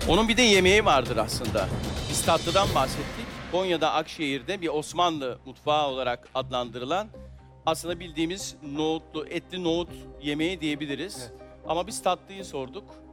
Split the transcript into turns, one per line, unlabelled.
Onun bir de yemeği vardır aslında. Biz tatlıdan bahsettik. Konya'da Akşehir'de bir Osmanlı mutfağı olarak adlandırılan aslında bildiğimiz nohutlu, etli nohut yemeği diyebiliriz.
Evet.
Ama biz tatlıyı sorduk.